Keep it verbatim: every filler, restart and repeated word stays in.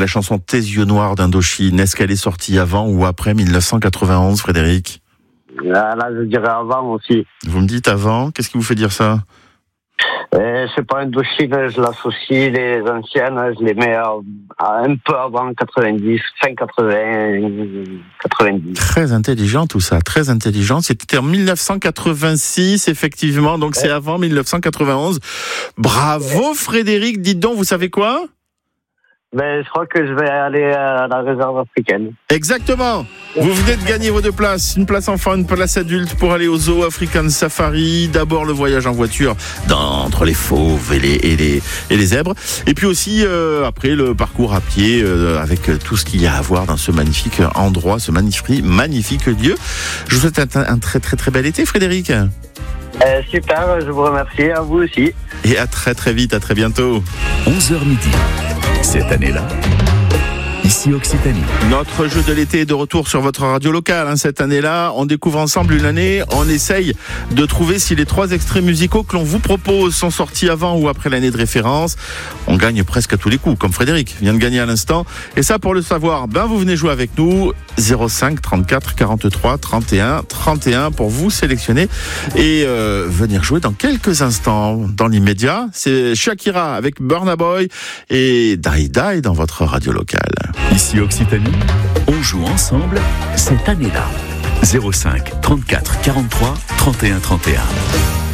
la chanson Tes yeux noirs d'Indochine. Est-ce qu'elle est sortie avant ou après mille neuf cent quatre-vingt-onze, Frédéric? Là, là, je dirais avant aussi. Vous me dites avant, qu'est-ce qui vous fait dire ça? Euh, c'est pas Indochine, je l'associe, les anciennes, je les mets à, à un peu avant quatre-vingt-dix, fin quatre-vingts, quatre-vingt-dix. Très intelligent tout ça, très intelligent. C'était en mille neuf cent quatre-vingt-six, effectivement, donc ouais. C'est avant mille neuf cent quatre-vingt-onze. Bravo ouais. Frédéric, dites donc, vous savez quoi? Ben, je crois que je vais aller à la réserve africaine. Exactement. Vous venez de gagner vos deux places. Une place enfant, une place adulte pour aller au Zoo African Safari. D'abord le voyage en voiture dans, entre les fauves et les, et les, et les zèbres. Et puis aussi, euh, après, le parcours à pied euh, avec tout ce qu'il y a à voir dans ce magnifique endroit, ce magnifique, magnifique lieu. Je vous souhaite un, un très très très bel été, Frédéric. Euh, super, je vous remercie, à vous aussi. Et à très très vite, à très bientôt. onze heures midi. Cette année-là, ici Occitanie. Notre jeu de l'été est de retour sur votre radio locale. Hein, cette année-là, on découvre ensemble une année. On essaye de trouver si les trois extraits musicaux que l'on vous propose sont sortis avant ou après l'année de référence. On gagne presque à tous les coups, comme Frédéric vient de gagner à l'instant. Et ça, pour le savoir, ben vous venez jouer avec nous. zéro cinq trente-quatre quarante-trois trente et un trente et un pour vous sélectionner et euh, venir jouer dans quelques instants. Dans l'immédiat, c'est Shakira avec Burna Boy et Die Die dans votre radio locale. Ici Occitanie, on joue ensemble cette année-là. zéro cinq trente-quatre quarante-trois trente et un trente et un.